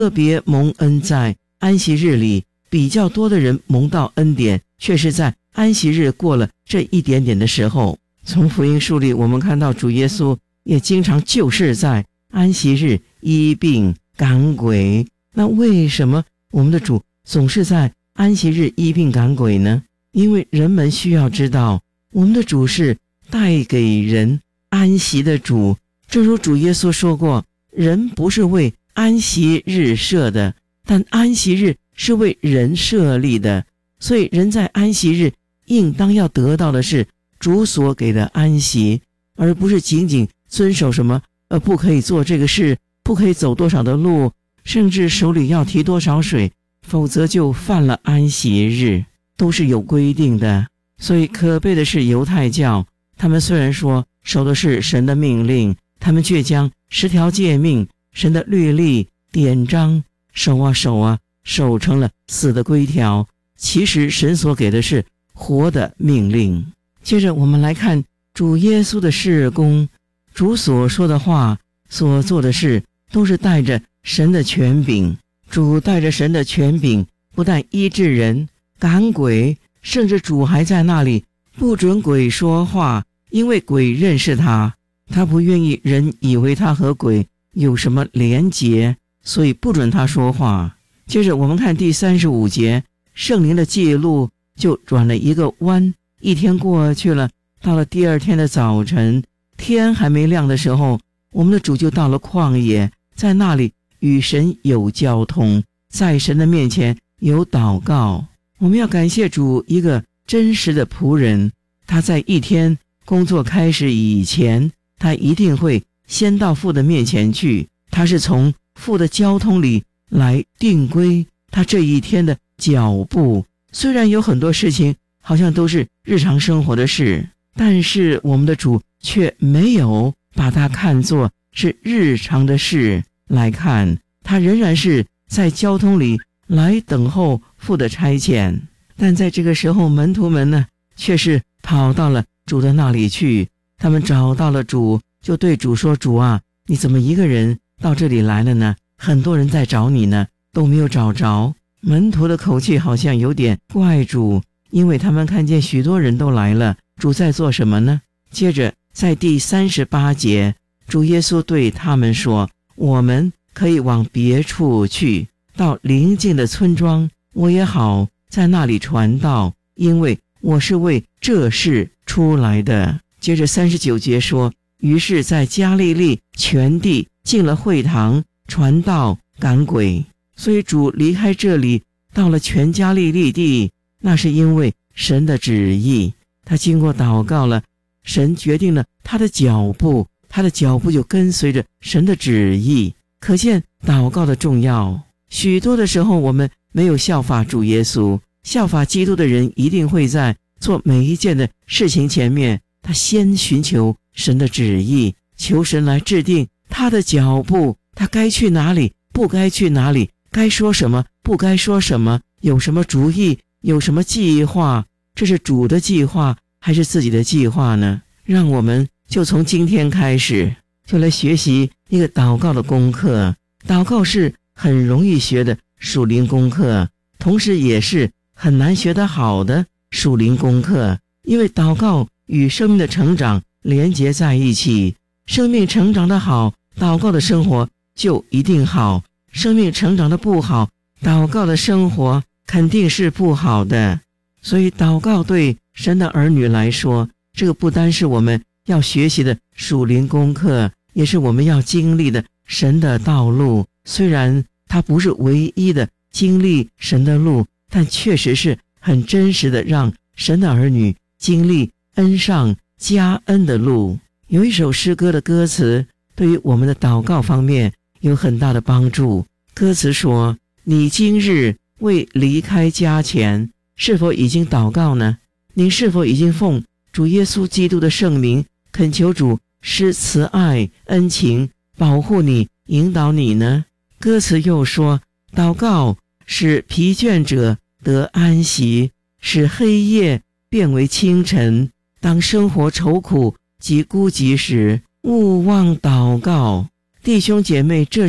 特别蒙恩在安息日里，比较多的人蒙到恩典，却是在安息日过了这一点点的时候。从福音书里我们看到，主耶稣也经常就是在安息日医病赶鬼。那为什么我们的主总是在安息日医病赶鬼呢？因为人们需要知道，我们的主是带给人安息的主。正如主耶稣说过，人不是为安息日设的，但安息日是为人设立的。所以人在安息日应当要得到的是主所给的安息，而不是仅仅遵守什么不可以做这个事，不可以走多少的路，甚至手里要提多少水，否则就犯了安息日，都是有规定的。所以可悲的是犹太教，他们虽然说守的是神的命令，他们却将10条诫命、神的律例、典章守成了死的规条。其实神所给的是活的命令。接着我们来看主耶稣的事工，主所说的话、所做的事都是带着神的权柄。主带着神的权柄，不但医治人、赶鬼，甚至主还在那里不准鬼说话，因为鬼认识他，他不愿意人以为他和鬼有什么连结，所以不准他说话。接着我们看第35节，圣灵的记录就转了一个弯。一天过去了，到了第二天的早晨，天还没亮的时候，我们的主就到了旷野，在那里与神有交通，在神的面前有祷告。我们要感谢主，一个真实的仆人，他在一天工作开始以前，他一定会先到父的面前去，他是从父的交通里来定规他这一天的脚步。虽然有很多事情好像都是日常生活的事，但是我们的主却没有把它看作是日常的事来看，他仍然是在交通里来等候父的差遣。但在这个时候，门徒们呢，却是跑到了主的那里去。他们找到了主，就对主说，主啊，你怎么一个人到这里来了呢？很多人在找你呢，都没有找着。门徒的口气好像有点怪主，因为他们看见许多人都来了，主在做什么呢？接着在第38节，主耶稣对他们说，我们可以往别处去，到邻近的村庄，我也好在那里传道，因为我是为这事出来的。接着39节说，于是在加利利全地进了会堂，传道赶鬼。所以主离开这里，到了全加利利地，那是因为神的旨意。他经过祷告了，神决定了他的脚步，他的脚步就跟随着神的旨意。可见祷告的重要。许多的时候我们没有效法主耶稣，效法基督的人一定会在做每一件的事情前面，他先寻求神的旨意，求神来制定他的脚步，他该去哪里，不该去哪里，该说什么，不该说什么，有什么主意，有什么计划，这是主的计划还是自己的计划呢？让我们就从今天开始，就来学习一个祷告的功课。祷告是很容易学的属灵功课，同时也是很难学得好的属灵功课，因为祷告与生命的成长连结在一起。生命成长的好，祷告的生活就一定好；生命成长的不好，祷告的生活肯定是不好的。所以祷告对神的儿女来说，这个不单是我们要学习的属灵功课，也是我们要经历的神的道路。虽然它不是唯一的经历神的路，但确实是很真实的让神的儿女经历恩上加恩的路。有一首诗歌的歌词对于我们的祷告方面有很大的帮助。歌词说，你今日未离开家前，是否已经祷告呢？您是否已经奉主耶稣基督的圣名，恳求主施慈爱恩情，保护你，引导你呢？歌词又说，祷告使疲倦者得安息，使黑夜变为清晨。当生活愁苦及孤寂时，勿忘祷告。弟兄姐妹，这是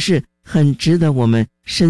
很值得我们深